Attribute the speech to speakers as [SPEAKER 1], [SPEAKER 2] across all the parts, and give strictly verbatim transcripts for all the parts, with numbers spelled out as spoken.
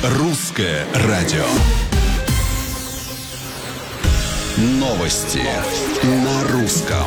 [SPEAKER 1] Русское радио. Новости на русском.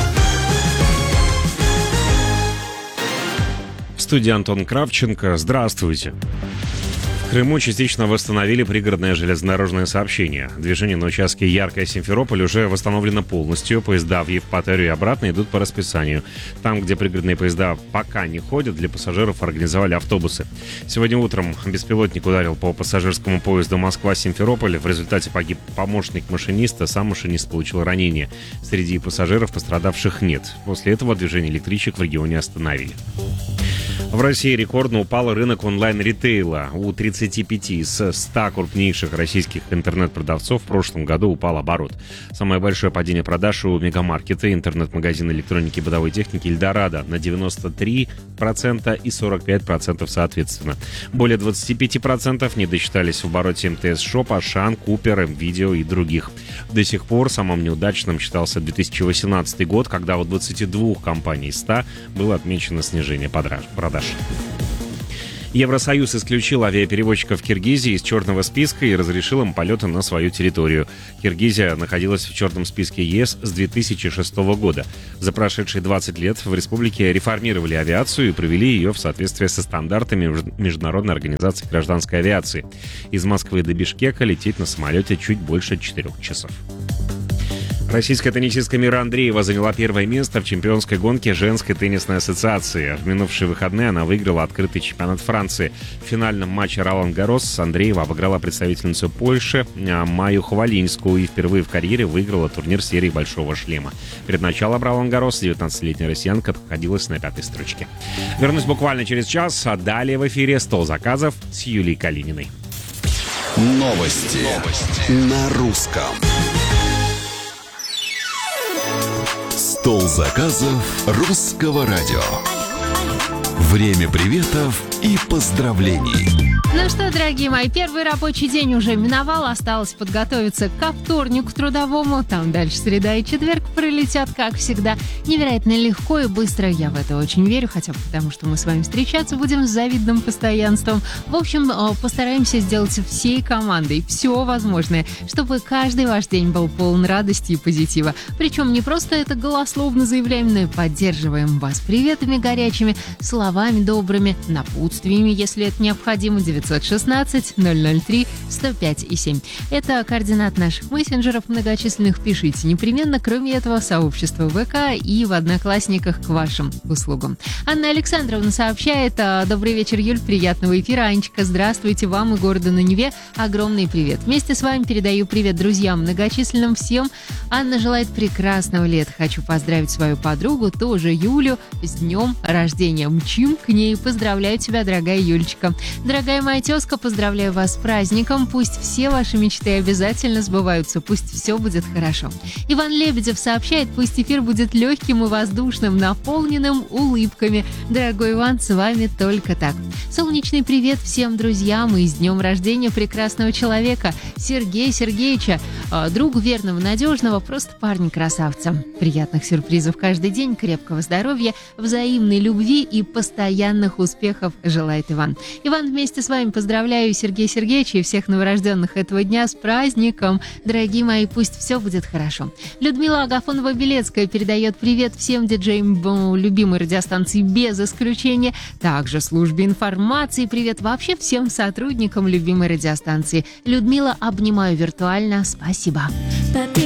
[SPEAKER 2] В студии Антон Кравченко. Здравствуйте. В Крыму частично восстановили пригородное железнодорожное сообщение. Движение на участке Яркое-Симферополь уже восстановлено полностью. Поезда в Евпаторию и обратно идут по расписанию. Там, где пригородные поезда пока не ходят, для пассажиров организовали автобусы. Сегодня утром беспилотник ударил по пассажирскому поезду Москва-Симферополь. В результате погиб помощник машиниста, сам машинист получил ранение. Среди пассажиров пострадавших нет. После этого движение электричек в регионе остановили. В России рекордно упал рынок онлайн-ритейла. У тридцати пяти из ста крупнейших российских интернет-продавцов в прошлом году упал оборот. Самое большое падение продаж у мегамаркета, интернет-магазина электроники и бытовой техники «Эльдорадо» на девяносто три процента и сорок пять процентов соответственно. Более двадцать пять процентов не досчитались в обороте эм тэ эс Shop, Ашан, Купер, МВидео и других. До сих пор самым неудачным считался две тысячи восемнадцатый год, когда у двадцати двух компаний из ста было отмечено снижение продаж. Евросоюз исключил авиаперевозчиков Киргизии из черного списка и разрешил им полеты на свою территорию. Киргизия находилась в черном списке ЕС с две тысячи шестого года. За прошедшие двадцать лет в республике реформировали авиацию и привели ее в соответствие со стандартами Международной организации гражданской авиации. Из Москвы до Бишкека лететь на самолете чуть больше четырех часов. Российская теннисистка Мира Андреева заняла первое место в чемпионской гонке женской теннисной ассоциации. В минувшие выходные она выиграла открытый чемпионат Франции. В финальном матче Ролан-Гаррос Андреева обыграла представительницу Польши Майю Хвалинскую и впервые в карьере выиграла турнир серии «Большого шлема». Перед началом Ролан-Гаррос девятнадцатилетняя россиянка находилась на пятой строчке. Вернусь буквально через час, а далее в эфире «Стол заказов» с Юлией Калининой.
[SPEAKER 1] Новости, Новости. на русском. Стол заказов русского радио. Время приветов и поздравлений.
[SPEAKER 3] Ну что, дорогие мои, первый рабочий день уже миновал. Осталось подготовиться ко вторнику трудовому. Там дальше среда и четверг пролетят, как всегда, невероятно легко и быстро. Я в это очень верю, хотя бы потому, что мы с вами встречаться будем с завидным постоянством. В общем, постараемся сделать всей командой все возможное, чтобы каждый ваш день был полон радости и позитива. Причем не просто это голословно заявляем, но и поддерживаем вас приветами горячими, словами добрыми, напутствиями, если это необходимо. девятьсот шестнадцать ноль ноль три сто пять и семь. Это координат наших мессенджеров многочисленных. Пишите непременно. Кроме этого, сообщество ВК и в Одноклассниках к вашим услугам. Анна Александровна сообщает: добрый вечер, Юль, приятного эфира. Анечка, здравствуйте вам и городу на Неве. Огромный привет. Вместе с вами передаю привет друзьям многочисленным всем. Анна желает прекрасного лета. Хочу поздравить свою подругу, тоже Юлю, с днем рождения. Мчим к ней. Поздравляю тебя, дорогая Юлечка. Дорогая моя тезка, поздравляю вас с праздником. Пусть все ваши мечты обязательно сбываются. Пусть все будет хорошо. Иван Лебедев сообщает: пусть эфир будет легким и воздушным, наполненным улыбками. Дорогой Иван, с вами только так. Солнечный привет всем друзьям и с днем рождения прекрасного человека Сергея Сергеевича, другу верного, надежного, просто парня-красавца. Приятных сюрпризов каждый день, крепкого здоровья, взаимной любви и постоянных успехов желает Иван. Иван, вместе с вами поздравляю Сергея Сергеевича и всех новорожденных этого дня с праздником. Дорогие мои, пусть все будет хорошо. Людмила Агафонова-Белецкая передает привет всем диджеям любимой радиостанции без исключения. Также службе информации привет вообще всем сотрудникам любимой радиостанции. Людмила, обнимаю виртуально. Спасибо.